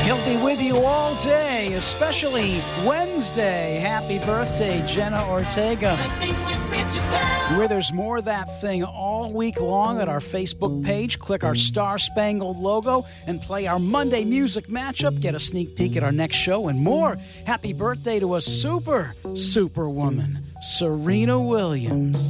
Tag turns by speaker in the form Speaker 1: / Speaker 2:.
Speaker 1: He'll be with you all day, especially Wednesday. Happy birthday, Jenna Ortega. Where there's more of that thing all week long at our Facebook page. Click our Star-Spangled logo and play our Monday music matchup. Get a sneak peek at our next show and more. Happy birthday to a superwoman, Serena Williams.